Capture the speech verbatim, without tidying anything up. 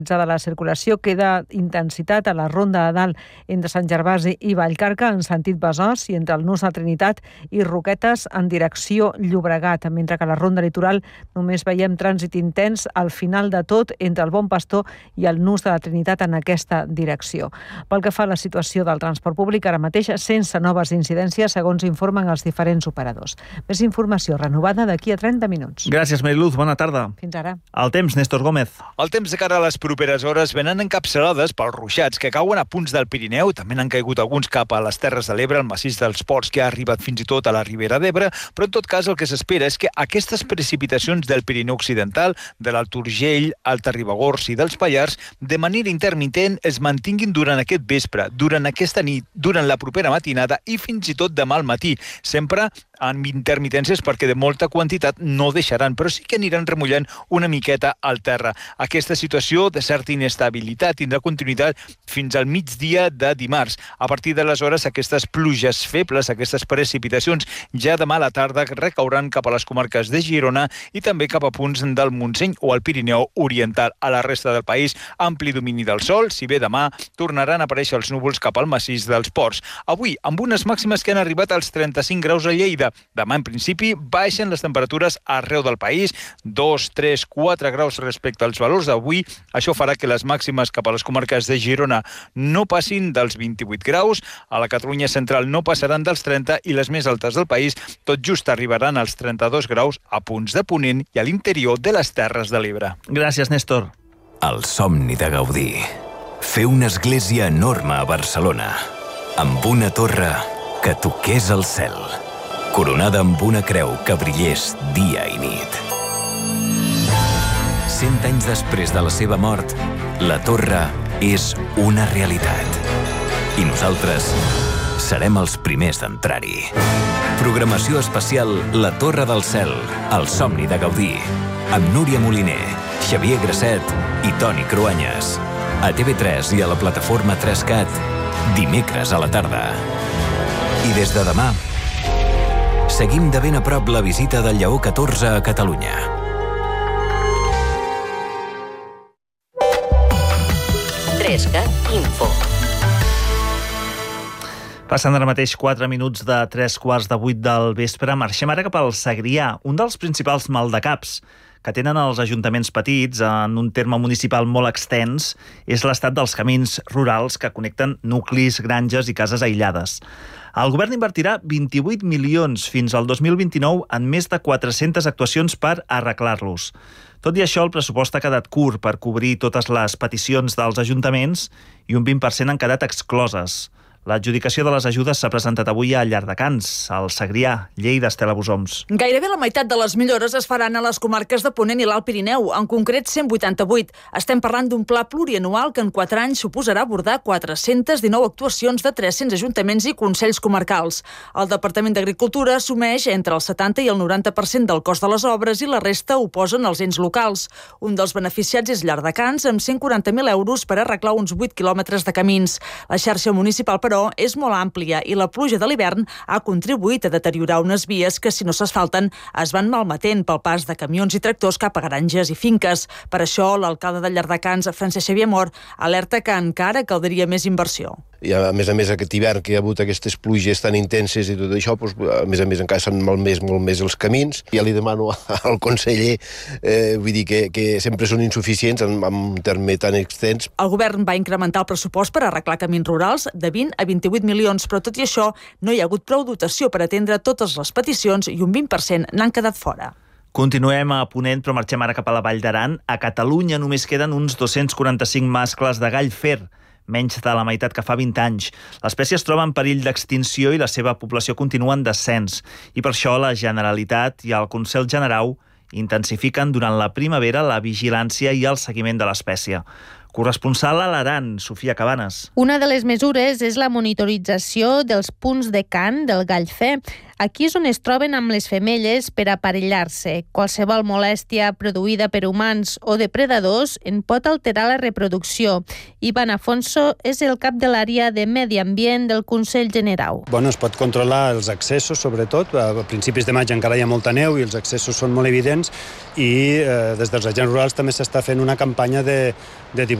de la circulació. Queda intensitat a la Ronda de Dalt entre Sant Gervasi i Vallcarca en sentit Besòs i entre el Nus de Trinitat i Roquetes en direcció Llobregat, mentre que a la Ronda Litoral només veiem trànsit intens al final de tot entre el Bon Pastor i el Nus de la Trinitat en aquesta direcció. Pel que fa a la situació del transport públic, ara mateix sense noves incidències, segons informen els diferents operadors. Més informació renovada d'aquí a trenta minuts. Gràcies, Mariluz. Bona tarda. Fins ara. El temps, Néstor Gómez. El temps de cara a les properes hores venen encapçalades pels ruixats que cauen a punts del Pirineu. També n'han caigut alguns cap a les Terres de l'Ebre, el massís dels Ports, que ha arribat fins i tot a la Ribera d'Ebre, però en tot cas el que s'espera és que aquestes precipitacions del Pirineu Occidental, de l'Alt Urgell, Alta Ribagorç i dels Pallars, de manera intermitent es mantinguin durant aquest vespre, durant aquesta nit, durant la propera matinada i fins i tot demà al matí, sempre amb intermitències perquè de molta quantitat no deixaran, però sí que aniran remullant una miqueta al terra. Aquesta situació de certa inestabilitat tindrà continuïtat fins al migdia de dimarts. A partir d'aleshores, aquestes pluges febles, aquestes precipitacions, ja demà a la tarda recauran cap a les comarques de Girona i també cap a punts del Montseny o al Pirineu Oriental. A la resta del país, ampli domini del sol, si bé demà tornaran a aparèixer els núvols cap al massís dels Ports. Avui, amb unes màximes que han arribat als trenta-cinc graus a Lleida. Demà, en principi, baixen les temperatures arreu del país, dos, tres, quatre graus respecte als valors d'avui. Això farà que les màximes cap a les comarques de Girona no passin dels vint-i-vuit graus, a la Catalunya central no passaran dels trenta i les més altes del país tot just arribaran als trenta-dos graus a punts de Ponent i a l'interior de les Terres de l'Ebre. Gràcies, Néstor. El somni de Gaudí. Fer una església enorme a Barcelona, amb una torre que toqués el cel, coronada amb una creu que brillés dia i nit. Cent anys després de la seva mort, la torre és una realitat. I nosaltres serem els primers d'entrar-hi. Programació especial La Torre del Cel, el somni de Gaudí, amb Núria Moliner, Xavier Grasset i Toni Cruanyes. A T V tres i a la plataforma tres cat, dimecres a la tarda. I des de demà, seguim de ben a prop la visita del Lleó catorze a Catalunya. tres cat Info. Passant ara mateix quatre minuts de tres quarts de vuit del vespre, marxem ara cap al Segrià, un dels principals maldecaps que tenen els ajuntaments petits en un terme municipal molt extens és l'estat dels camins rurals que connecten nuclis, granges i cases aïllades. El govern invertirà vint-i-vuit milions fins al dos mil vint-i-nou en més de quatre-centes actuacions per arreglar-los. Tot i això, el pressupost ha quedat curt per cobrir totes les peticions dels ajuntaments i un vint per cent han quedat excloses. L'adjudicació de les ajudes s'ha presentat avui a Llardecans, al Segrià, Lleida, Estela Busoms. Gairebé la meitat de les millores es faran a les comarques de Ponent i l'Alt Pirineu, en concret cent vuitanta-vuit. Estem parlant d'un pla plurianual que en quatre anys suposarà abordar quatre-centes dinou actuacions de tres-cents ajuntaments i consells comarcals. El Departament d'Agricultura assumeix entre el setanta i el noranta per cent del cost de les obres i la resta ho posen els ens locals. Un dels beneficiats és Llardecans, amb cent quaranta mil euros per arreglar uns vuit quilòmetres de camins. La xarxa municipal, però, és molt àmplia i la pluja de l'hivern ha contribuït a deteriorar unes vies que, si no s'asfalten, es van malmetent pel pas de camions i tractors cap a granges i finques. Per això, l'alcalde de Llardecans, Francesc Xavier Mor, alerta que encara caldria més inversió. I a més a més aquest hivern que hi ha hagut aquestes pluges tan intenses i tot això, doncs, a més a més encara s'han malmès molt més els camins. Ja li demano al conseller, eh, vull dir que, que sempre són insuficients en, en un terme tan extens. El govern va incrementar el pressupost per arreglar camins rurals de vint a vint-i-vuit milions, però tot i això no hi ha hagut prou dotació per atendre totes les peticions i un vint per cent n'han quedat fora. Continuem a Ponent, però marxem ara cap a la Vall d'Aran. A Catalunya només queden uns dos-cents quaranta-cinc mascles de gall fer, menys de la meitat que fa vint anys. L'espècie es troba en perill d'extinció i la seva població continua en descens. I per això la Generalitat i el Consell Generau intensifiquen durant la primavera la vigilància i el seguiment de l'espècie. Corresponsal a l'Aran, Sofia Cabanes. Una de les mesures és la monitorització dels punts de cant del gall fer. Aquí és on es troben amb les femelles per aparellar-se. Qualsevol molèstia produïda per humans o depredadors en pot alterar la reproducció. Ivan Afonso és el cap de l'àrea de Medi Ambient del Consell General. Bueno, es pot controlar els accessos, sobretot. A principis de maig encara hi ha molta neu i els accessos són molt evidents i eh, des dels agents rurals també s'està fent una campanya de, de divulgació